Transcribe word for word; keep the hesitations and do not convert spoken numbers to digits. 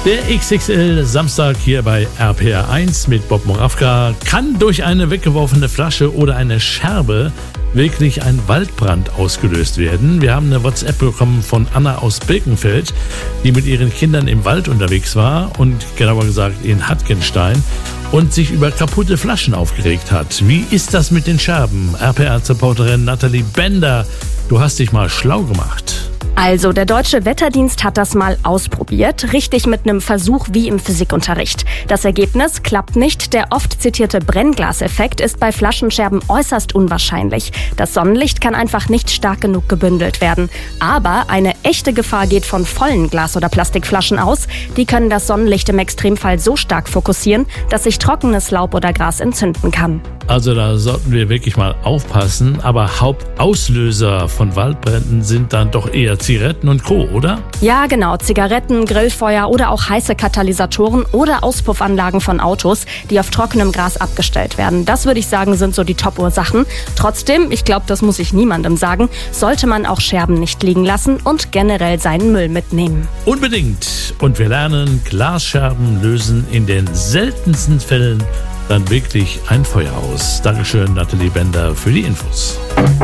Der X X L Samstag hier bei R P R eins mit Bob Moravka. Kann durch eine weggeworfene Flasche oder eine Scherbe wirklich ein Waldbrand ausgelöst werden? Wir haben eine WhatsApp bekommen von Anna aus Birkenfeld, die mit ihren Kindern im Wald unterwegs war und genauer gesagt in Hattgenstein und sich über kaputte Flaschen aufgeregt hat. Wie ist das mit den Scherben? R P R-Reporterin Nathalie Bender, du hast dich mal schlau gemacht. Also, der Deutsche Wetterdienst hat das mal ausprobiert, richtig mit einem Versuch wie im Physikunterricht. Das Ergebnis klappt nicht. Der oft zitierte Brennglaseffekt ist bei Flaschenscherben äußerst unwahrscheinlich. Das Sonnenlicht kann einfach nicht stark genug gebündelt werden. Aber eine echte Gefahr geht von vollen Glas- oder Plastikflaschen aus. Die können das Sonnenlicht im Extremfall so stark fokussieren, dass sich trockenes Laub oder Gras entzünden kann. Also da sollten wir wirklich mal aufpassen, aber Hauptauslöser von Waldbränden sind dann doch eher Zigaretten und Co., oder? Ja, genau. Zigaretten, Grillfeuer oder auch heiße Katalysatoren oder Auspuffanlagen von Autos, die auf trockenem Gras abgestellt werden. Das würde ich sagen, sind so die Top-Ursachen. Trotzdem, ich glaube, das muss ich niemandem sagen, sollte man auch Scherben nicht liegen lassen und generell seinen Müll mitnehmen. Unbedingt. Und wir lernen, Glasscherben lösen in den seltensten Fällen dann wirklich ein Feuer aus. Dankeschön, Nathalie Bender, für die Infos.